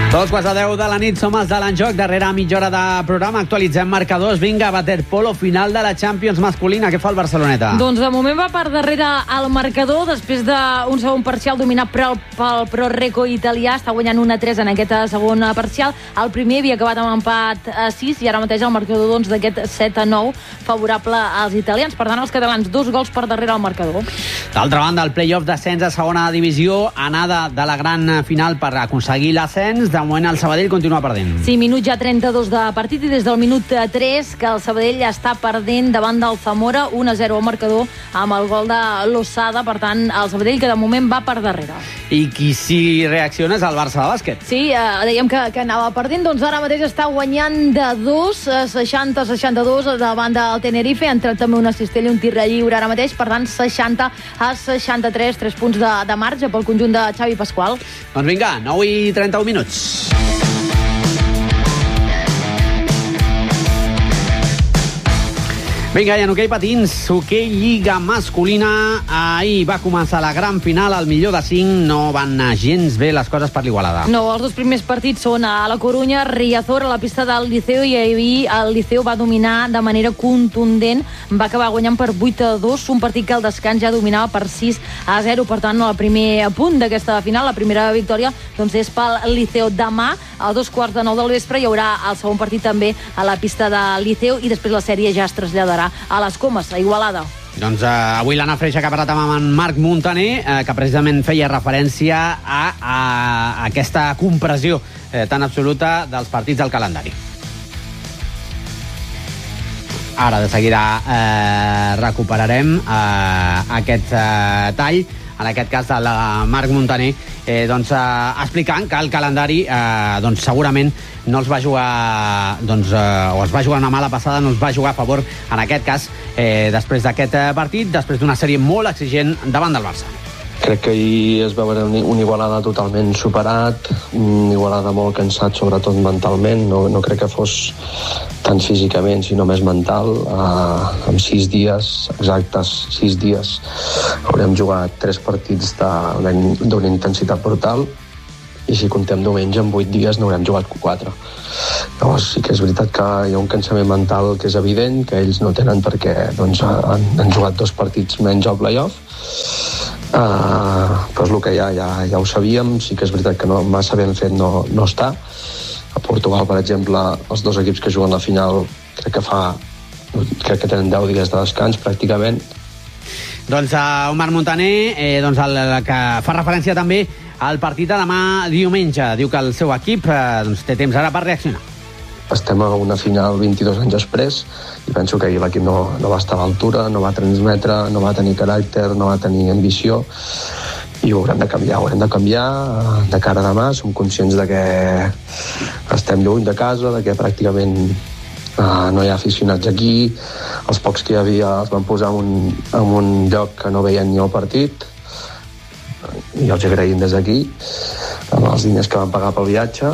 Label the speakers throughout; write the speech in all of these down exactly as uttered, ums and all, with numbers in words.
Speaker 1: Dos quarts de deu de la nit, som els de l'Enjoc. Darrere mitja hora de programa actualitzem marcadors. Vinga, waterpolo, final de la Champions masculina. Què fa el Barceloneta?
Speaker 2: Doncs de moment va per darrere el marcador, després d'un segon parcial dominat pel, pel Pro Reco italià. Està guanyant un a tres en aquest segon parcial. El primer havia acabat amb empat a sis i ara mateix el marcador doncs, d'aquest set a nou favorable als italians. Per tant, els catalans, dos gols per darrere el marcador.
Speaker 1: D'altra banda, el play-off d'ascens a segona divisió, anada de la gran final per aconseguir l'ascens. De moment el Sabadell continua perdent.
Speaker 2: Sí, minut ja trenta-dos de partit i des del minut tres que el Sabadell està perdent davant del Zamora, un a zero al marcador amb el gol de Losada. Per tant, el Sabadell que de moment va per darrere.
Speaker 1: I qui sí reacciona és el Barça de bàsquet.
Speaker 2: Sí, eh, dèiem que, que anava perdent, doncs ara mateix està guanyant de dos, seixanta a seixanta-dos davant del Tenerife. Ha entrat també una cistella i un tir lliure ara mateix, per tant seixanta a seixanta-tres, tres punts de, de marge pel conjunt de Xavi Pasqual.
Speaker 1: Doncs vinga, nou i trenta-u minuts. Vinga, i en hoquei patins, hoquei Lliga masculina. Ahir va començar la gran final, al millor de cinc. No van anar gens bé les coses per l'Igualada.
Speaker 2: No, els dos primers partits són a la Corunya, Riazor, a la pista del Liceo, i ahir el Liceo va dominar de manera contundent. Va acabar guanyant per vuit a dos, un partit que al descans ja dominava per sis a zero. Per tant, el primer punt d'aquesta final, la primera victòria, doncs és pel Liceo. Demà, a dos quarts de nou del vespre, hi haurà el segon partit també a la pista del Liceo i després la sèrie ja es traslladarà a les Comes, a Igualada.
Speaker 1: Doncs eh, avui l'Anna Freixa que ha parlat amb en Marc Montaner, eh, que precisament feia referència a, a, a aquesta compressió eh, tan absoluta dels partits del calendari. Ara de seguida eh, recuperarem eh, aquest eh, tall, en aquest cas de la Marc Montaner, eh, doncs, eh, explicant que el calendari eh, doncs, segurament no els va jugar, doncs, eh, o es va jugar una mala passada, no els va jugar a favor, en aquest cas, eh, després d'aquest partit, després d'una sèrie molt exigent davant del Barça.
Speaker 3: Crec que ahir es va veure un Igualada totalment superat, un Igualada molt cansat, sobretot mentalment. No, no crec que fos tant físicament, sinó més mental. Uh, en sis dies, exactes sis dies, haurem jugat tres partits d'una intensitat brutal, i si contem diumenge, en vuit dies n'haurem jugat quatre. Llavors sí que és veritat que hi ha un cansament mental que és evident, que ells no tenen perquè doncs, han, han jugat dos partits menys al play-off. Uh, però és el que hi ha, ja, ja ho sabíem. Sí que és veritat que no, massa ben fet no, no està. A Portugal, per exemple, els dos equips que juguen la final crec que fa crec que tenen deu dies de descans pràcticament.
Speaker 1: Doncs uh, Omar Montaner, eh, doncs el, el que fa referència també al partit de demà diumenge. Diu que el seu equip eh, doncs, té temps ara per reaccionar.
Speaker 3: Estem a una final vint-i-dos anys després i penso que ahir l'equip no, no va estar a l'altura, no va transmetre, no va tenir caràcter, no va tenir ambició, i ho haurem de canviar, ho haurem de canviar de cara a demà. Som conscients de que estem lluny de casa, de que pràcticament uh, no hi ha aficionats aquí. Els pocs que hi havia els van posar en un, en un lloc que no veien ni el partit, i els agraïm des d'aquí amb els diners que van pagar pel viatge.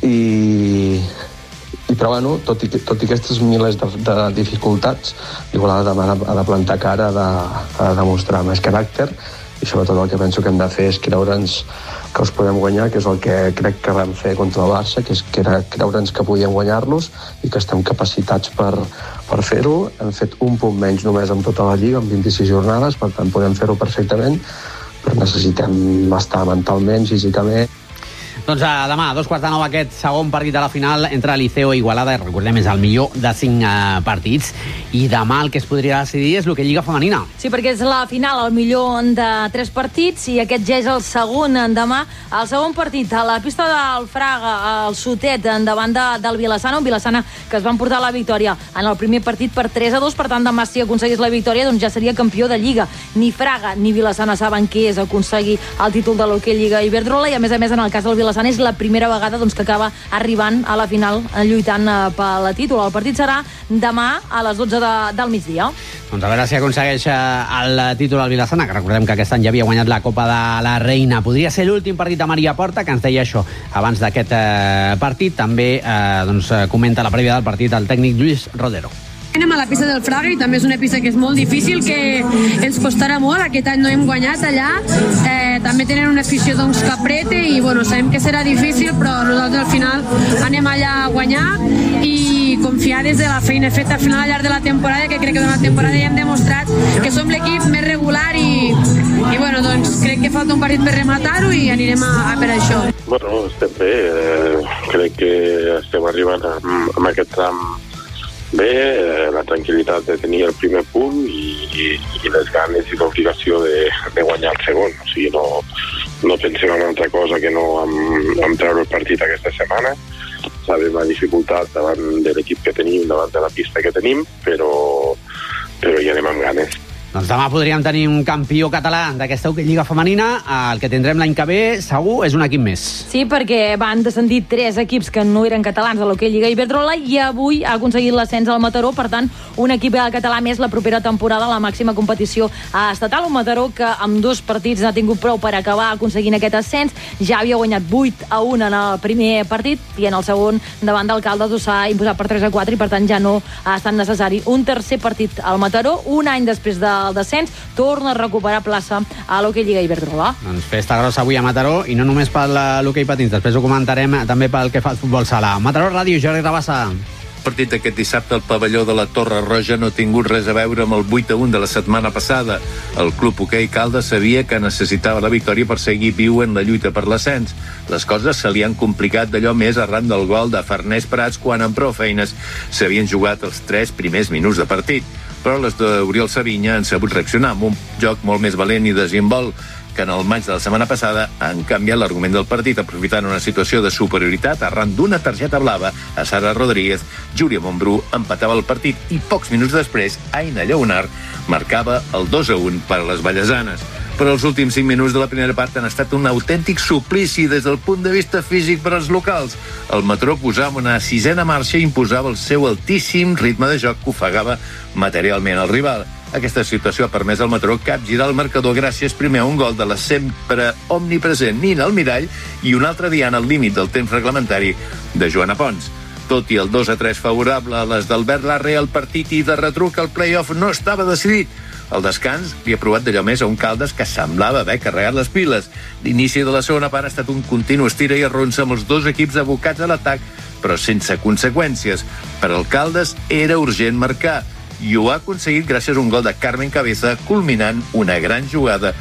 Speaker 3: I I, però, bueno, tot i, tot i aquestes milers de, de dificultats, Igualada demà ha de plantar cara, ha de, ha de demostrar més caràcter, i sobretot el que penso que hem de fer és creure'ns que els podem guanyar, que és el que crec que vam fer contra el Barça, que és que era creure'ns que podíem guanyar-los i que estem capacitats per, per fer-ho. Hem fet un punt menys només amb tota la Lliga, amb vint-i-sis jornades, per tant podem fer-ho perfectament, però necessitem estar mentalment, físicament.
Speaker 1: Doncs a demà, a dos quarts de nou, aquest segon partit de la final entre Liceo i Igualada, i recordem, és el millor de cinc uh, partits, i demà el que es podria decidir és el que Lliga Femenina.
Speaker 2: Sí, perquè és la final, el millor de tres partits, i aquest ja és el segon demà. El segon partit a la pista del Fraga, el Sotet, davant de, del Vilassana, un Vilassana que es van portar la victòria en el primer partit per tres a dos, per tant demà si aconseguís la victòria doncs ja seria campió de Lliga. Ni Fraga ni Vilassana saben què és aconseguir el títol de l'Hockey Lliga Iberdrola, i a més a més en el cas del Vilassana és la primera vegada doncs, que acaba arribant a la final lluitant eh, pel títol. El partit serà demà a les dotze de, del migdia.
Speaker 1: Doncs a veure si aconsegueix el títol al Vilassana, que recordem que aquest any ja havia guanyat la Copa de la Reina. Podria ser l'últim partit de Maria Porta, que ens deia això abans d'aquest eh, partit. També eh, doncs, comenta la prèvia del partit el tècnic Lluís Rodero.
Speaker 4: Anem a la pista del Fraga i també és una pista que és molt difícil, que ens costarà molt. Aquest any no hem guanyat allà. Eh, també tenen una afició doncs, que apreta i bueno, sabem que serà difícil, però nosaltres al final anem allà a guanyar i confiar des de la feina feta al final al llarg de la temporada, que crec que durant la temporada ja hem demostrat que som l'equip més regular i, i bueno, doncs crec que falta un partit per rematar-ho i anirem a, a per això.
Speaker 5: Bueno, estem bé. Eh, crec que estem arribant a, a aquest tram bé, eh, la tranquil·litat de tenir el primer punt i, i, i les ganes i l'obligació de, de guanyar el segon. O sigui, no, no pensem en altra cosa que no en, en treure el partit aquesta setmana. Sabem la dificultat davant de l'equip que tenim, davant de la pista que tenim, però, però hi anem amb ganes.
Speaker 1: Doncs demà podríem tenir un campió català d'aquesta Lliga femenina. El que tindrem l'any que ve, segur, és un equip més.
Speaker 2: Sí, perquè van descendir tres equips que no eren catalans de l'Hockey Lliga Iberdrola i avui ha aconseguit l'ascens al Mataró. Per tant, un equip català més la propera temporada a la màxima competició estatal. Un Mataró que amb dos partits n'ha tingut prou per acabar aconseguint aquest ascens. Ja havia guanyat vuit a un en el primer partit i en el segon davant del Caldes s'ha imposat per tres a quatre i per tant ja no ha estat necessari un tercer partit al Mataró. Un any després de el descens, torna a recuperar plaça a l'Hockey Lliga Iberdrola.
Speaker 1: Doncs festa grossa avui a Mataró i no només per l'hoquei patins, després ho comentarem també pel que fa al futbol sala. Mataró Ràdio, Jordi Rabassa.
Speaker 6: El partit d'aquest dissabte al pavelló de la Torre Roja no ha tingut res a veure amb el vuit a un de la setmana passada. El club hoquei Caldes sabia que necessitava la victòria per seguir viu en la lluita per l'ascens. Les coses se li han complicat d'allò més arran del gol de Farners Prats quan amb prou feines s'havien jugat els tres primers minuts de partit. Però les d'Oriol Savinya han sabut reaccionar amb un joc molt més valent i desinvolt que en el maig de la setmana passada han canviat l'argument del partit aprofitant una situació de superioritat arran d'una targeta blava a Sara Rodríguez. Júlia Montbrú empatava el partit i pocs minuts després Aina Lleonard marcava el dos a un per a les vallesanes. Però els últims cinc minuts de la primera part han estat un autèntic suplici des del punt de vista físic per als locals. El Mataró posava una sisena marxa i imposava el seu altíssim ritme de joc que ofegava materialment el rival. Aquesta situació ha permès al Mataró capgirar el marcador gràcies primer a un gol de la sempre omnipresent Nina Almirall i un altre dia al límit del temps reglamentari de Joana Pons. Tot i el dos a tres favorable a les d'Albert Larre, el partit i de retruc al play-off no estava decidit. El descans li ha provat d'allò més a un Caldes que semblava haver carregat les piles. L'inici de la segona part ha estat un continu estira i arronsa amb els dos equips abocats a l'atac, però sense conseqüències. Per al Caldes era urgent marcar i ho ha aconseguit gràcies a un gol de Carmen Cabeza culminant una gran jugada